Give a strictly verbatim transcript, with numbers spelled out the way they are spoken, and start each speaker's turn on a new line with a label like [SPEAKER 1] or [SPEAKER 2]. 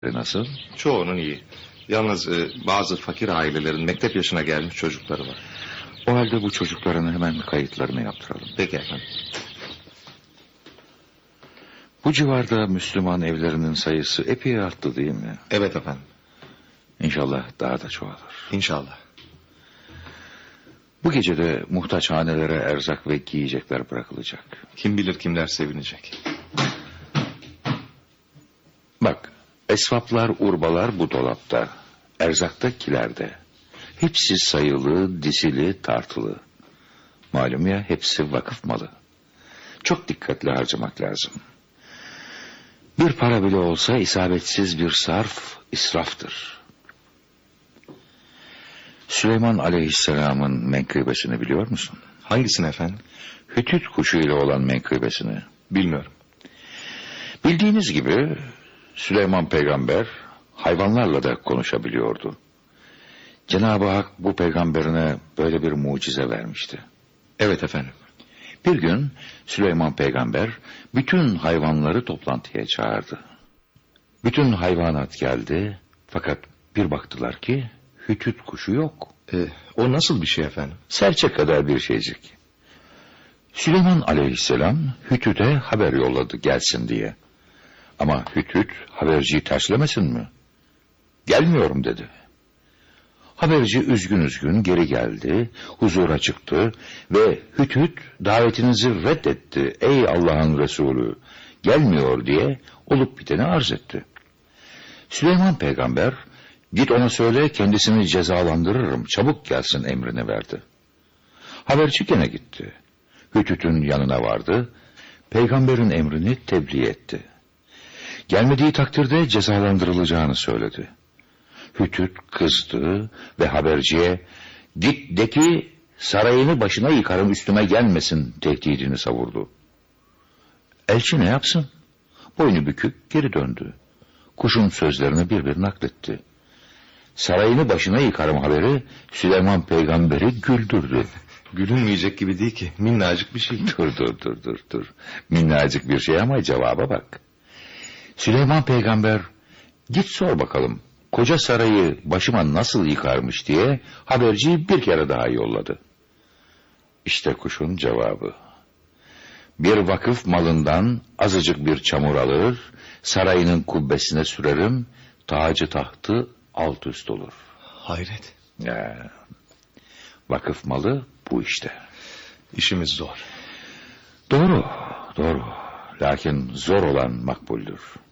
[SPEAKER 1] Nasıl?
[SPEAKER 2] Çoğunun iyi. Yalnız e, bazı fakir ailelerin mektep yaşına gelmiş çocukları var.
[SPEAKER 1] O halde bu çocukların hemen kayıtlarını yaptıralım.
[SPEAKER 2] Peki efendim.
[SPEAKER 1] Bu civarda Müslüman evlerinin sayısı epey arttı değil mi?
[SPEAKER 2] Evet efendim.
[SPEAKER 1] İnşallah daha da çoğalır.
[SPEAKER 2] İnşallah.
[SPEAKER 1] Bu gece de muhtaç hanelere erzak ve giyecekler bırakılacak.
[SPEAKER 2] Kim bilir kimler sevinecek.
[SPEAKER 1] Bak, esvaplar, urbalar bu dolapta. Erzakta kilerde. Hepsi sayılı, dizili, tartılı. Malum ya, hepsi vakıf malı. Çok dikkatli harcamak lazım. Bir para bile olsa isabetsiz bir sarf, israftır. Süleyman Aleyhisselam'ın menkıbesini biliyor musun?
[SPEAKER 2] Hangisini efendim?
[SPEAKER 1] Hütüt kuşu ile olan menkıbesini.
[SPEAKER 2] Bilmiyorum.
[SPEAKER 1] Bildiğiniz gibi Süleyman peygamber hayvanlarla da konuşabiliyordu. Cenab-ı Hak bu peygamberine böyle bir mucize vermişti.
[SPEAKER 2] Evet efendim.
[SPEAKER 1] Bir gün Süleyman peygamber bütün hayvanları toplantıya çağırdı. Bütün hayvanat geldi fakat bir baktılar ki hütüt kuşu yok.
[SPEAKER 2] E, o nasıl bir şey efendim?
[SPEAKER 1] Serçe kadar bir şeycik. Süleyman aleyhisselam Hütüt'e haber yolladı gelsin diye. Ama Hütüt haberciyi terslemesin mi? Gelmiyorum dedi. Haberci üzgün üzgün geri geldi, huzura çıktı ve Hütüt davetinizi reddetti ey Allah'ın Resulü, gelmiyor diye olup biteni arz etti. Süleyman peygamber, git ona söyle kendisini cezalandırırım, çabuk gelsin emrini verdi. Haberci gene gitti. Hütüt'ün yanına vardı, peygamberin emrini tebliğ etti. Gelmediği takdirde cezalandırılacağını söyledi. Hütüt kızdı ve haberciye git de ki sarayını başına yıkarım üstüme gelmesin tehdidini savurdu. Elçi ne yapsın? Boynu bükük geri döndü. Kuşun sözlerini bir bir nakletti. Sarayını başına yıkarım haberi Süleyman peygamberi güldürdü.
[SPEAKER 2] Gülünmeyecek gibi değil ki. Minnacık bir şey.
[SPEAKER 1] Dur dur dur dur dur. Minnacık bir şey ama cevaba bak. Süleyman peygamber git sor bakalım koca sarayı başıma nasıl yıkarmış diye haberciyi bir kere daha yolladı. İşte kuşun cevabı. Bir vakıf malından azıcık bir çamur alır, sarayının kubbesine sürerim, tacı tahtı alt üst olur.
[SPEAKER 2] Hayret.
[SPEAKER 1] Ya, vakıf malı bu işte.
[SPEAKER 2] İşimiz zor.
[SPEAKER 1] Doğru, doğru. Lakin zor olan makbuldür.